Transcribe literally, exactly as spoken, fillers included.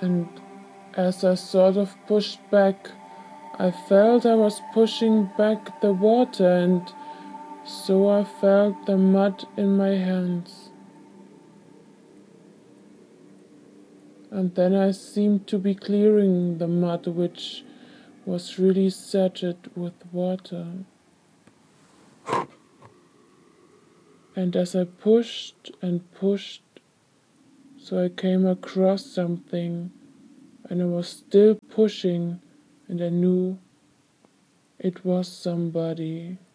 And as I sort of pushed back, I felt I was pushing back the water, and so I felt the mud in my hands. And then I seemed to be clearing the mud, which was really saturated with water. And as I pushed and pushed, so I came across something, and I was still pushing, and I knew it was somebody.